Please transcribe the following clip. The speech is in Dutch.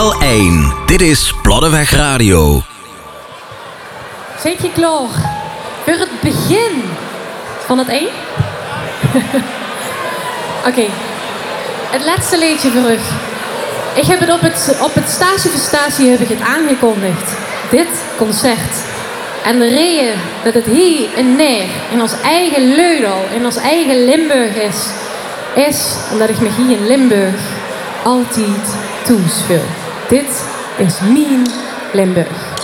Deel 1. Dit is Platteweg Radio. Zit je klaar voor het begin van het 1? Oké. Het laatste liedje voor u. Ik heb het op het Stage voor Stage heb ik het aangekondigd. Dit concert. En de reden dat het hier en neer in ons eigen Leudal, in ons eigen Limburg is omdat ik me hier in Limburg altijd thuis voel. Dit is mijn Limburg.